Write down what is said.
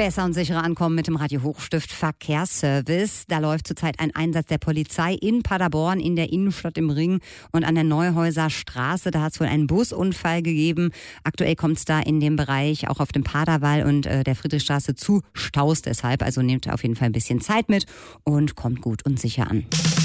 Besser und sicherer ankommen mit dem Radio Hochstift Verkehrsservice. Da läuft zurzeit ein Einsatz der Polizei in Paderborn, in der Innenstadt im Ring und an der Neuhäuser Straße. Da hat es wohl einen Busunfall gegeben. Aktuell kommt es da in dem Bereich auch auf dem Paderwall und der Friedrichstraße zu Staus deshalb. Also nehmt auf jeden Fall ein bisschen Zeit mit und kommt gut und sicher an.